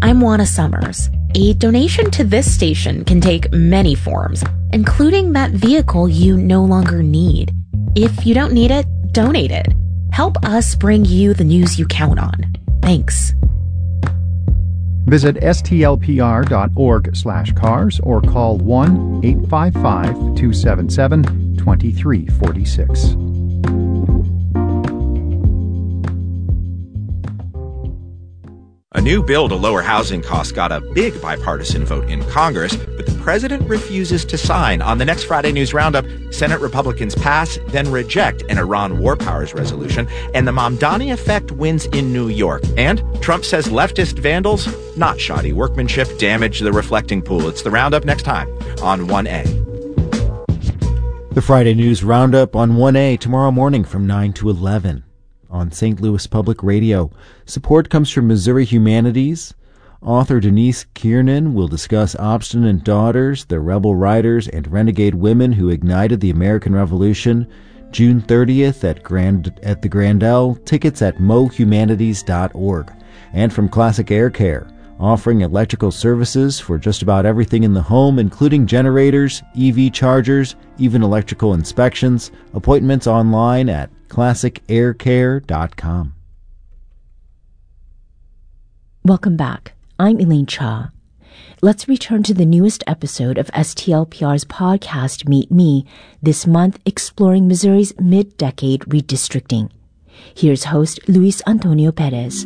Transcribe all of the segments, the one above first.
I'm Juana Summers. A donation to this station can take many forms, including that vehicle you no longer need. If you don't need it, donate it. Help us bring you the news you count on. Thanks. Visit stlpr.org/cars or call 1-855-277-2346. A new bill to lower housing costs got a big bipartisan vote in Congress, but the president refuses to sign. On the next Friday News Roundup, Senate Republicans pass, then reject an Iran war powers resolution, and the Mamdani effect wins in New York. And Trump says leftist vandals, not shoddy workmanship, damage the reflecting pool. It's the Roundup next time on 1A. The Friday News Roundup on 1A tomorrow morning from 9 to 11. On St. Louis Public Radio. Support comes from Missouri Humanities. Author Denise Kiernan will discuss Obstinate Daughters, the Rebel Riders, and Renegade Women Who Ignited the American Revolution, June 30th at the Grandel. Tickets at mohumanities.org. And from Classic Air Care, offering electrical services for just about everything in the home, including generators, EV chargers, even electrical inspections. Appointments online at classicaircare.com. Welcome back. I'm Elaine Cha. Let's return to the newest episode of STLPR's podcast, Meet Me, this month exploring Missouri's mid-decade redistricting. Here's host Luis Antonio Perez.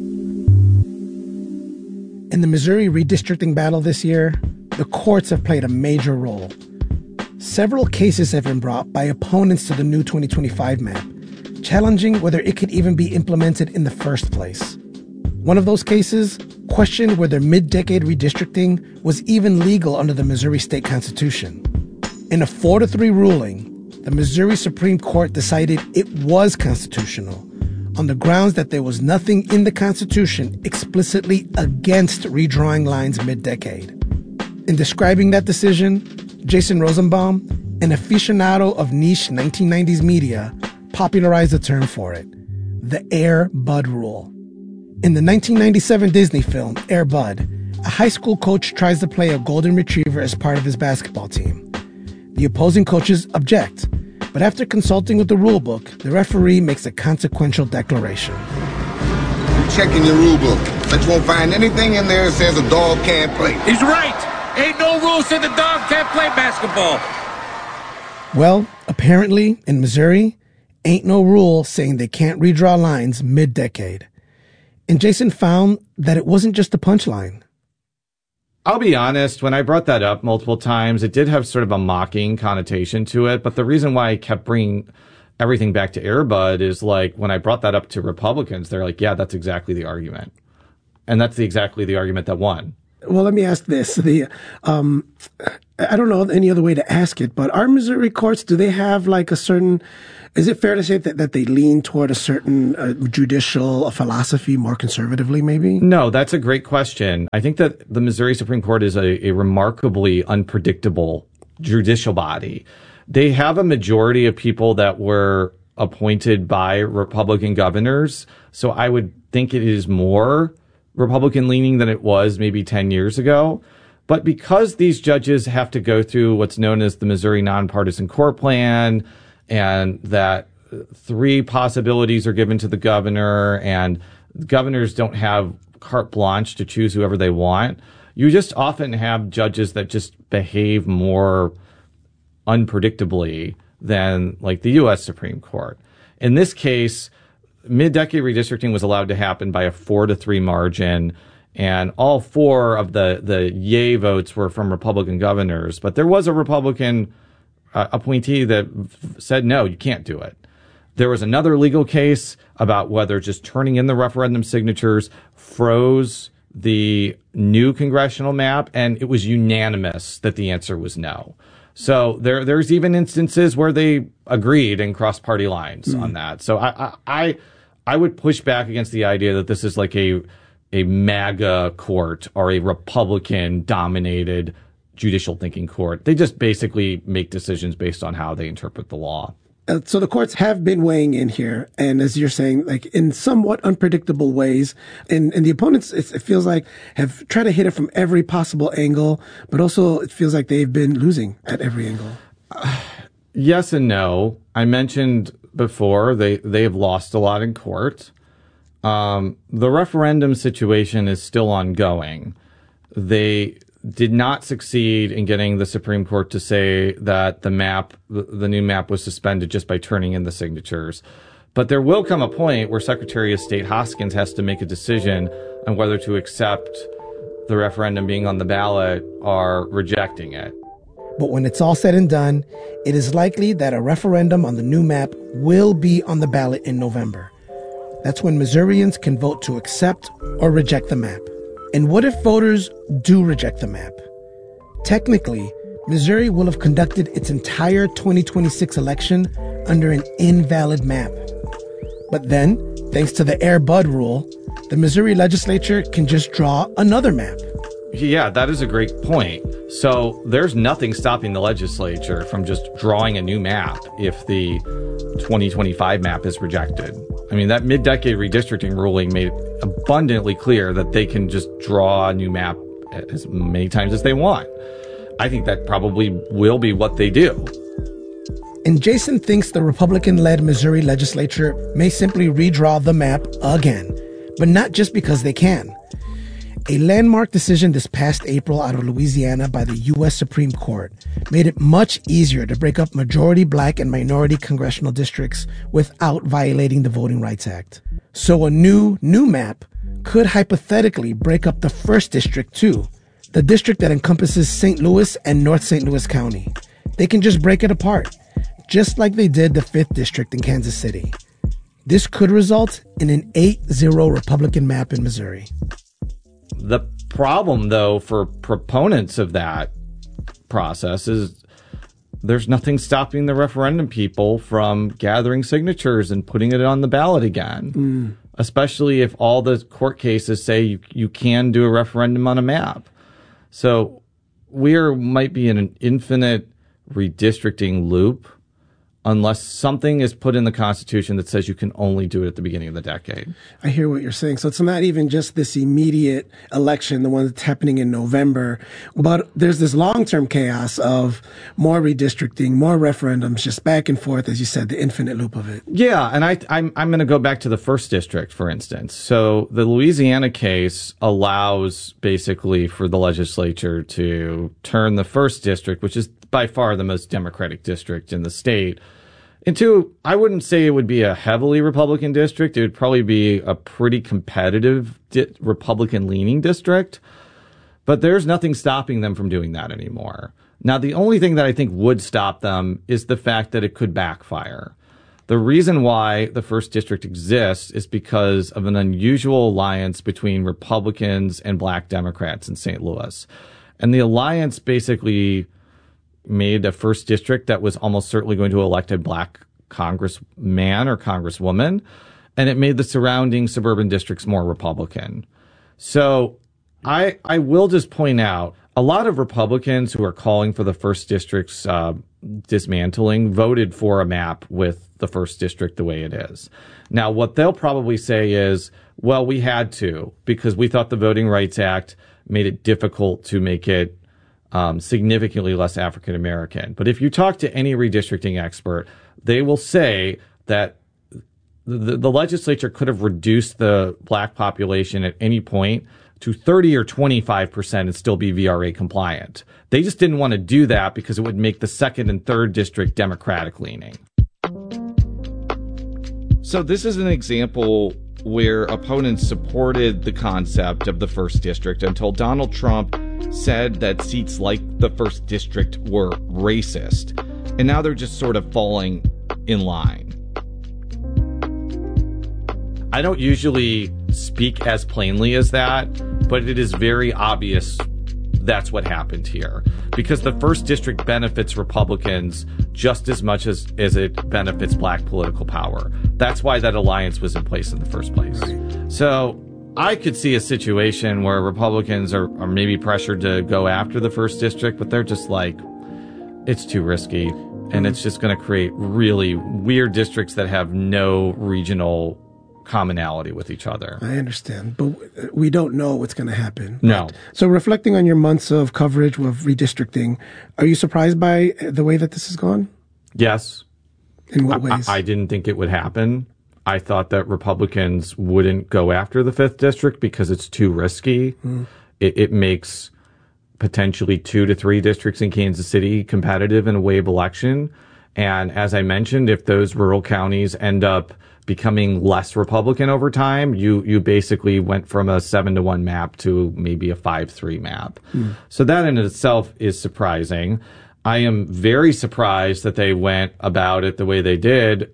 In the Missouri redistricting battle this year, the courts have played a major role. Several cases have been brought by opponents to the new 2025 map, challenging whether it could even be implemented in the first place. One of those cases questioned whether mid-decade redistricting was even legal under the Missouri State Constitution. In a 4-3 ruling, the Missouri Supreme Court decided it was constitutional on the grounds that there was nothing in the Constitution explicitly against redrawing lines mid-decade. In describing that decision, Jason Rosenbaum, an aficionado of niche 1990s media, popularized the term for it, the Air Bud Rule. In the 1997 Disney film, Air Bud, a high school coach tries to play a golden retriever as part of his basketball team. The opposing coaches object, but after consulting with the rule book, the referee makes a consequential declaration. You're checking your rule book, but you won't find anything in there that says a dog can't play. He's right! Ain't no rule saying the dog can't play basketball. Well, apparently, in Missouri, ain't no rule saying they can't redraw lines mid-decade. And Jason found that it wasn't just a punchline. I'll be honest, when I brought that up multiple times, it did have sort of a mocking connotation to it. But the reason why I kept bringing everything back to Air Bud is like when I brought that up to Republicans, they're like, yeah, that's exactly the argument. And that's exactly the argument that won. Well, let me ask this. I don't know any other way to ask it, but our Missouri courts, do they have like a certain, is it fair to say that they lean toward a certain judicial philosophy more conservatively, maybe? No, that's a great question. I think that the Missouri Supreme Court is a remarkably unpredictable judicial body. They have a majority of people that were appointed by Republican governors, so I would think it is more Republican leaning than it was maybe 10 years ago. But because these judges have to go through what's known as the Missouri Nonpartisan Court Plan, and that 3 possibilities are given to the governor, and governors don't have carte blanche to choose whoever they want, you just often have judges that just behave more unpredictably than like the U.S. Supreme Court. In this case, mid-decade redistricting was allowed to happen by a 4-3 margin, and all 4 of the yay votes were from Republican governors. But there was a Republican appointee that said, no, you can't do it. There was another legal case about whether just turning in the referendum signatures froze the new congressional map, and it was unanimous that the answer was no. So there's even instances where they agreed and crossed party lines on that. So I would push back against the idea that this is like a MAGA court or a Republican-dominated judicial thinking court. They just basically make decisions based on how they interpret the law. So the courts have been weighing in here, and as you're saying, like in somewhat unpredictable ways, and the opponents, it feels like, have tried to hit it from every possible angle, but also it feels like they've been losing at every angle. Yes and no. I mentioned before they have lost a lot in court. The referendum situation is still ongoing. They did not succeed in getting the Supreme Court to say that the new map was suspended just by turning in the signatures. But there will come a point where Secretary of State Hoskins has to make a decision on whether to accept the referendum being on the ballot or rejecting it. But when it's all said and done, it is likely that a referendum on the new map will be on the ballot in November. That's when Missourians can vote to accept or reject the map. And what if voters do reject the map? Technically, Missouri will have conducted its entire 2026 election under an invalid map. But then, thanks to the Air Bud rule, the Missouri legislature can just draw another map. Yeah, that is a great point. So there's nothing stopping the legislature from just drawing a new map if the 2025 map is rejected. I mean, that mid-decade redistricting ruling made it abundantly clear that they can just draw a new map as many times as they want. I think that probably will be what they do. And Jason thinks the Republican-led Missouri legislature may simply redraw the map again, but not just because they can. A landmark decision this past April out of Louisiana by the U.S. Supreme Court made it much easier to break up majority black and minority congressional districts without violating the Voting Rights Act. So a new map could hypothetically break up the 1st District too, the district that encompasses St. Louis and North St. Louis County. They can just break it apart, just like they did the 5th District in Kansas City. This could result in an 8-0 Republican map in Missouri. The problem, though, for proponents of that process is there's nothing stopping the referendum people from gathering signatures and putting it on the ballot again, especially if all the court cases say you can do a referendum on a map. So we might be in an infinite redistricting loop unless something is put in the Constitution that says you can only do it at the beginning of the decade. I hear what you're saying. So it's not even just this immediate election, the one that's happening in November, but there's this long-term chaos of more redistricting, more referendums, just back and forth, as you said, the infinite loop of it. Yeah, and I'm going to go back to the 1st District, for instance. So the Louisiana case allows basically for the legislature to turn the 1st District, which is by far the most Democratic district in the state, into, I wouldn't say it would be a heavily Republican district. It would probably be a pretty competitive Republican-leaning district. But there's nothing stopping them from doing that anymore. Now, the only thing that I think would stop them is the fact that it could backfire. The reason why the 1st District exists is because of an unusual alliance between Republicans and Black Democrats in St. Louis. And the alliance basically made a 1st District that was almost certainly going to elect a Black congressman or congresswoman, and it made the surrounding suburban districts more Republican. So I will just point out, a lot of Republicans who are calling for the 1st District's dismantling voted for a map with the 1st District the way it is. Now, what they'll probably say is, well, we had to, because we thought the Voting Rights Act made it difficult to make it significantly less African American. But if you talk to any redistricting expert, they will say that the legislature could have reduced the Black population at any point to 30 or 25% and still be VRA compliant. They just didn't want to do that because it would make the 2nd and 3rd District Democratic leaning. So this is an example where opponents supported the concept of the 1st District until Donald Trump said that seats like the 1st District were racist. And now they're just sort of falling in line. I don't usually speak as plainly as that, but it is very obvious that's what happened here. Because the 1st District benefits Republicans just as much as it benefits Black political power. That's why that alliance was in place in the first place. Right. So I could see a situation where Republicans are maybe pressured to go after the 1st District, but they're just like, it's too risky. And it's just going to create really weird districts that have no regional commonality with each other. I understand, but we don't know what's going to happen. No. So reflecting on your months of coverage with redistricting, are you surprised by the way that this has gone? Yes. In what ways? I didn't think it would happen. I thought that Republicans wouldn't go after the 5th district because it's too risky. It makes potentially 2 to 3 districts in Kansas City competitive in a wave election. And as I mentioned, if those rural counties end up becoming less Republican over time, you basically went from a 7-1 map to maybe a 5-3 map. So that in itself is surprising. I am very surprised that they went about it the way they did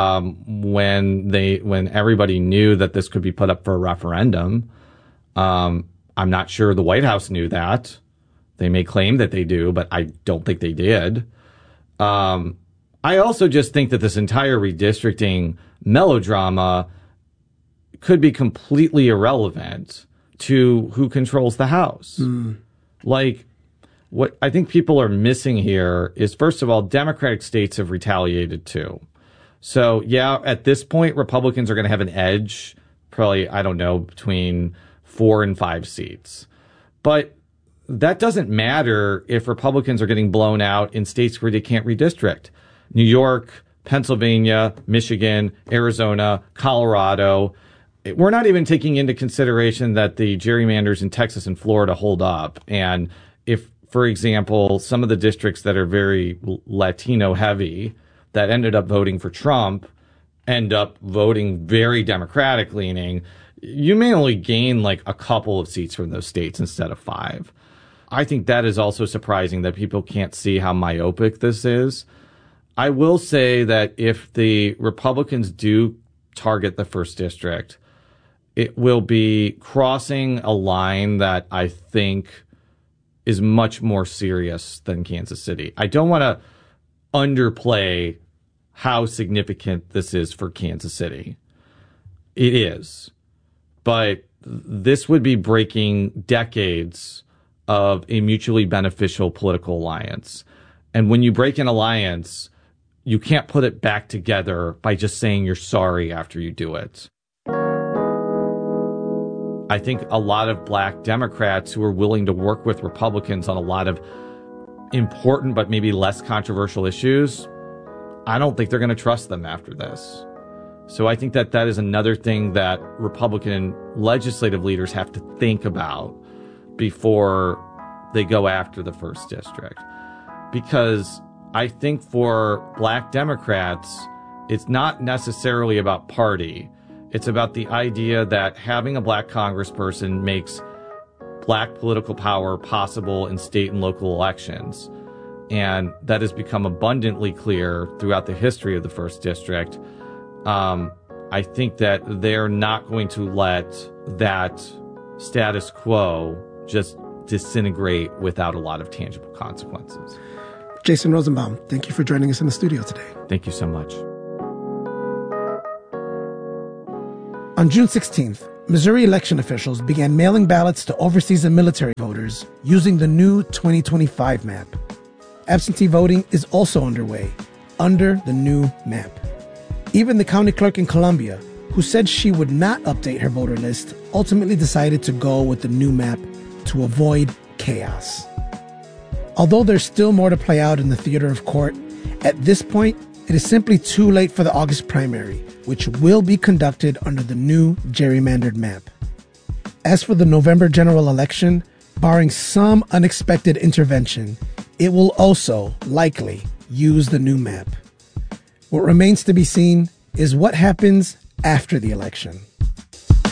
when everybody knew that this could be put up for a referendum. I'm not sure the White House knew that. They may claim that they do, but I don't think they did. I also just think that this entire redistricting melodrama could be completely irrelevant to who controls the House. Like, what I think people are missing here is, first of all, Democratic states have retaliated too. So, yeah, at this point, Republicans are going to have an edge, probably, I don't know, between 4 and 5 seats. But that doesn't matter if Republicans are getting blown out in states where they can't redistrict. New York, Pennsylvania, Michigan, Arizona, Colorado. We're not even taking into consideration that the gerrymanders in Texas and Florida hold up. And if, for example, some of the districts that are very Latino heavy that ended up voting for Trump end up voting very Democratic leaning, you may only gain like a couple of seats from those states instead of 5. I think that is also surprising that people can't see how myopic this is. I will say that if the Republicans do target the 1st district, it will be crossing a line that I think is much more serious than Kansas City. I don't want to underplay how significant this is for Kansas City. It is. But this would be breaking decades of a mutually beneficial political alliance. And when you break an alliance, you can't put it back together by just saying you're sorry after you do it. I think a lot of black Democrats who are willing to work with Republicans on a lot of important but maybe less controversial issues, I don't think they're going to trust them after this. So I think that that is another thing that Republican legislative leaders have to think about before they go after the 1st district. Because I think for black Democrats, it's not necessarily about party. It's about the idea that having a black congressperson makes black political power possible in state and local elections. And that has become abundantly clear throughout the history of the 1st district. I think that they're not going to let that status quo just disintegrate without a lot of tangible consequences. Jason Rosenbaum, thank you for joining us in the studio today. Thank you so much. On June 16th, Missouri election officials began mailing ballots to overseas and military voters using the new 2025 map. Absentee voting is also underway under the new map. Even the county clerk in Columbia, who said she would not update her voter list, ultimately decided to go with the new map to avoid chaos. Although there's still more to play out in the theater of court, at this point, it is simply too late for the August primary, which will be conducted under the new gerrymandered map. As for the November general election, barring some unexpected intervention, it will also likely use the new map. What remains to be seen is what happens after the election.